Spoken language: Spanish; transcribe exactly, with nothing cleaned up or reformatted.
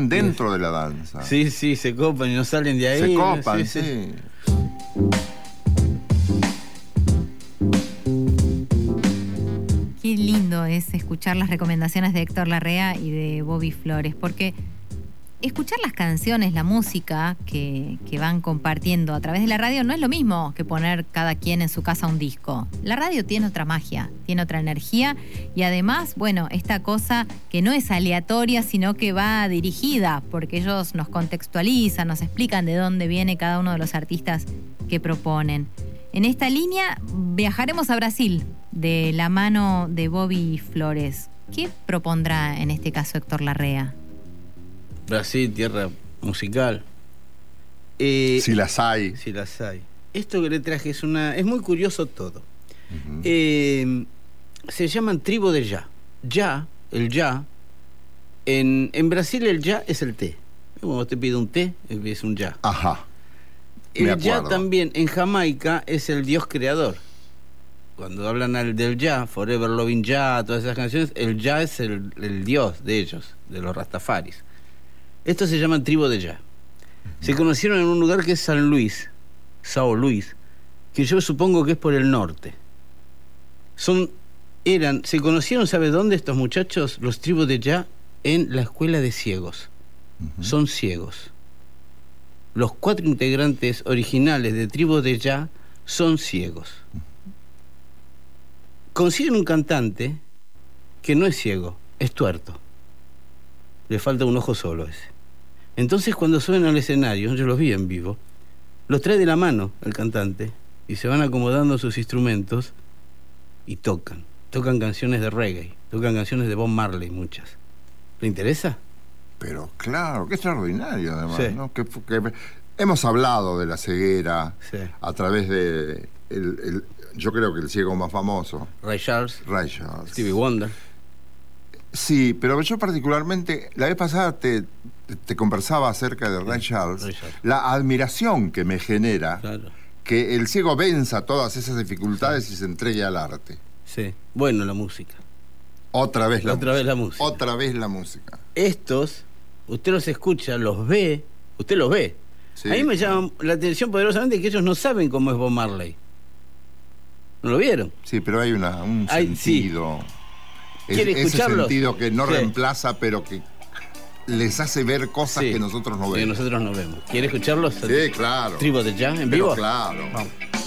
están dentro de la danza. Sí, sí, se copan y no salen de ahí. Se copan, sí. sí. sí. Qué lindo es escuchar las recomendaciones de Héctor Larrea y de Bobby Flores, porque escuchar las canciones, la música que, que van compartiendo a través de la radio no es lo mismo que poner cada quien en su casa un disco. La radio tiene otra magia, tiene otra energía y además, bueno, esta cosa que no es aleatoria, sino que va dirigida, porque ellos nos contextualizan, nos explican de dónde viene cada uno de los artistas que proponen. En esta línea viajaremos a Brasil de la mano de Bobby Flores. ¿Qué propondrá en este caso Héctor Larrea? Brasil, tierra musical. Eh, si las hay. Si las hay. Esto que le traje es una. Es muy curioso todo. Uh-huh. Eh, se llaman tribu de ya. Ya, el ya. En, en Brasil el ya es el té. Cuando te pide un té, es un ya. Ajá. El ya también en Jamaica es el dios creador. Cuando hablan al, del ya, Forever Loving Ya, todas esas canciones, el ya es el, el dios de ellos, de los rastafaris. Estos se llaman tribu de ya. Se conocieron en un lugar que es San Luis, Sao Luis, que yo supongo que es por el norte. Son, eran, se conocieron, ¿sabe dónde estos muchachos? Los tribus de ya en la escuela de ciegos. Uh-huh. Son ciegos. Los cuatro integrantes originales de Tribu de Ya son ciegos. Consiguen un cantante que no es ciego, es tuerto. Le falta un ojo solo ese. Entonces cuando suben al escenario, yo los vi en vivo, los trae de la mano el cantante y se van acomodando sus instrumentos y tocan. Tocan canciones de reggae, tocan canciones de Bob Marley, muchas. ¿Le interesa? Pero claro, qué extraordinario además, sí. ¿no? Que, que, hemos hablado de la ceguera sí. a través de el, el, yo creo que el ciego más famoso, Ray Charles, Ray Charles, Stevie Wonder. Sí, pero yo particularmente la vez pasada te, te, te conversaba acerca de Ray Charles, Ray Charles, la admiración que me genera claro. que el ciego venza todas esas dificultades sí. y se entregue al arte. Sí, bueno, la música. Otra vez la Otra música. vez la música. Otra vez la música. Estos, usted los escucha, los ve, usted los ve. Sí, a mí me llama la atención poderosamente que ellos no saben cómo es Bob Marley. ¿No lo vieron? Sí, pero hay una, un hay, sentido. Sí. ¿Quiere es, ese sentido que no sí. reemplaza, pero que les hace ver cosas sí. que nosotros no vemos. Que nosotros no vemos. ¿Quiere escucharlos? Sí, claro. Tribu de Ya, en pero vivo. Claro. Vamos.